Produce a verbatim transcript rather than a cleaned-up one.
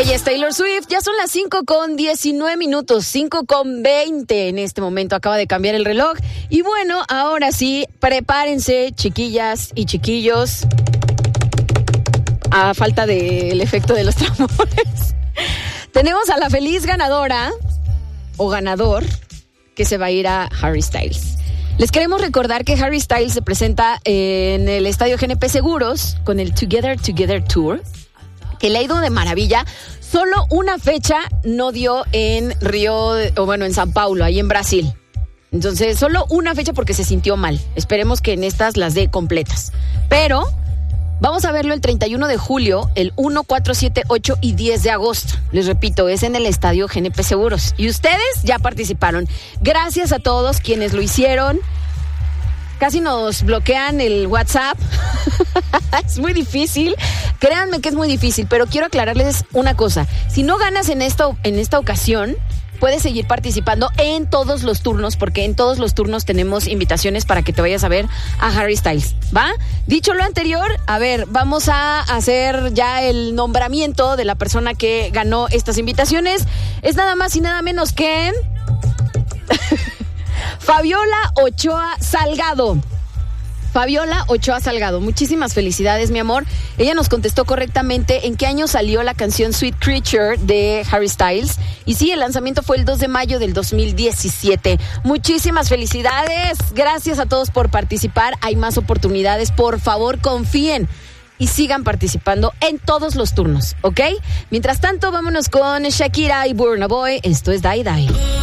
Ella es Taylor Swift. Ya son las cinco con diecinueve minutos, cinco con veinte en este momento. Acaba de cambiar el reloj. Y bueno, ahora sí, prepárense, chiquillas y chiquillos. A falta del efecto de los tambores. Tenemos a la feliz ganadora o ganador que se va a ir a Harry Styles. Les queremos recordar que Harry Styles se presenta en el Estadio G N P Seguros con el Together Together Tour, que le ha ido de maravilla. Solo una fecha no dio en Río, o bueno, en San Paulo, ahí en Brasil. Entonces, solo una fecha porque se sintió mal. Esperemos que en estas las dé completas. Pero vamos a verlo el treinta y uno de julio, el uno, cuatro, siete, ocho y diez de agosto. Les repito, es en el Estadio G N P Seguros. Y ustedes ya participaron. Gracias a todos quienes lo hicieron. Casi nos bloquean el WhatsApp. Es muy difícil. Créanme que es muy difícil, pero quiero aclararles una cosa. Si no ganas en esta, en esta ocasión, puedes seguir participando en todos los turnos, porque en todos los turnos tenemos invitaciones para que te vayas a ver a Harry Styles, ¿va? Dicho lo anterior, a ver, vamos a hacer ya el nombramiento de la persona que ganó estas invitaciones. Es nada más y nada menos que Fabiola Ochoa Salgado. Fabiola Ochoa Salgado, muchísimas felicidades, mi amor. Ella nos contestó correctamente en qué año salió la canción Sweet Creature de Harry Styles. Y sí, el lanzamiento fue el dos de mayo del dos mil diecisiete. Muchísimas felicidades. Gracias a todos por participar. Hay más oportunidades. Por favor, confíen y sigan participando en todos los turnos, ¿ok? Mientras tanto, vámonos con Shakira y Burna Boy. Esto es Die Die.